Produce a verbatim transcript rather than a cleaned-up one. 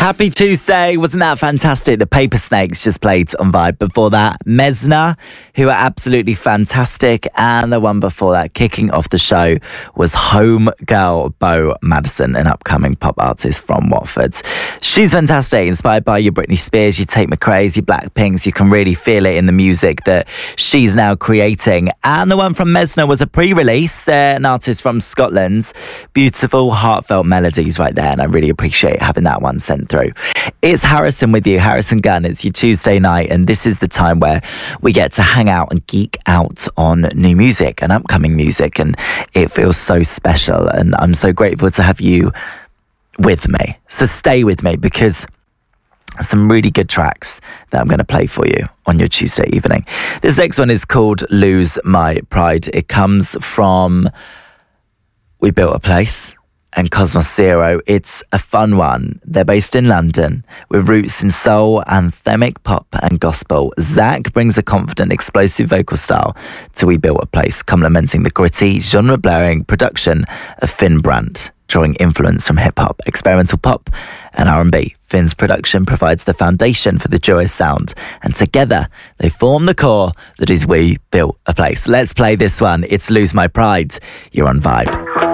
Happy Tuesday. Wasn't that fantastic? The Paper Snakes just played on Vibe. Before that, Mesna, who are absolutely fantastic. And the one before that, kicking off the show, was Home Girl Bo Madison, an upcoming pop artist from Watford. She's fantastic, inspired by your Britney Spears, your Tate McRae's, your Blackpinks. You can really feel it in the music that she's now creating. And the one from Mesna was a pre-release. They're an artist from Scotland. Beautiful, heartfelt melodies right there. And I really appreciate having that one sent through. It's Harrison with you, Harrison Gunn. It's your Tuesday night, and this is the time where we get to hang out and geek out on new music and upcoming music, and it feels so special, and I'm so grateful to have you with me. So stay with me, because some really good tracks that I'm going to play for you on your Tuesday evening. This next one is called Lose My Pride. It comes from We Built a Place and Cosmos Zero. It's a fun one. They're based in London with roots in soul, anthemic pop and gospel. Zach brings a confident, explosive vocal style to We Built a Place, complementing the gritty, genre-blurring production of Finn Brandt, drawing influence from hip-hop, experimental pop and R and B. Finn's production provides the foundation for the duo's sound, and together they form the core that is We Built a Place. Let's play this one. It's Lose My Pride. You're on Vibe.